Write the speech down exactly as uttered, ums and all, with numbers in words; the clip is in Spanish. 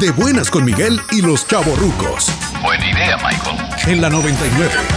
De Buenas con Miguel y los Chavorrucos. Buena idea, Michael. En la noventa y nueve.